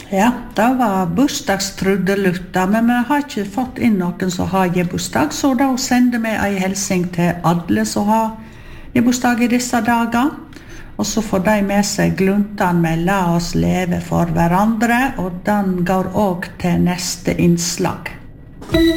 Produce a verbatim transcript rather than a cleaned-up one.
Ja, det var bursdagstrudelutta, men vi har ikke fått inn noen som har gebursdag, så da sender vi en hilsing til alle som har gebursdag i disse dager. Og så får de med seg gluntan med La oss leve for hverandre, og den går også til neste innslag.